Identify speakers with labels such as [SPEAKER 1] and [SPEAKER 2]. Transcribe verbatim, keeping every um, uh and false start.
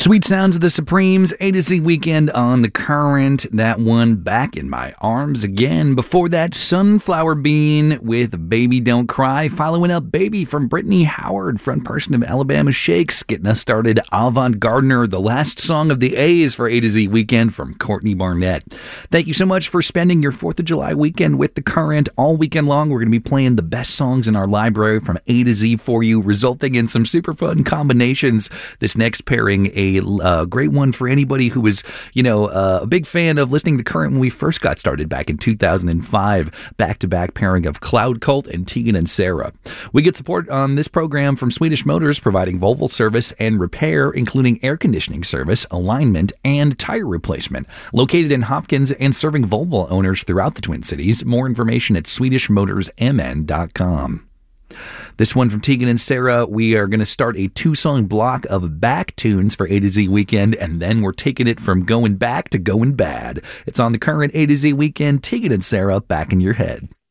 [SPEAKER 1] Sweet sounds of the Supremes, A to Z Weekend on the Current. That one, Back in My Arms Again. Before that, Sunflower Bean with Baby Don't Cry. Following up, Baby from Brittany Howard, front person of Alabama Shakes. Getting us started, Avant Gardener, the last song of the A's for A to Z Weekend from Courtney Barnett. Thank you so much for spending your fourth of July weekend with the Current. All weekend long, we're going to be playing the best songs in our library from A to Z for you, resulting in some super fun combinations. This next pairing, a A uh, great one for anybody who was, you know, uh, a big fan of listening to Current when we first got started back in two thousand five. Back-to-back pairing of Cloud Cult and Tegan and Sara. We get support on this program from Swedish Motors, providing Volvo service and repair, including air conditioning service, alignment, and tire replacement. Located in Hopkins and serving Volvo owners throughout the Twin Cities. More information at swedish motors m n dot com. This one from Tegan and Sara, we are going to start a two-song block of back tunes for A to Z Weekend, and then we're taking it from going back to going bad. It's on the Current A to Z Weekend, Tegan and Sara, Back in Your Head.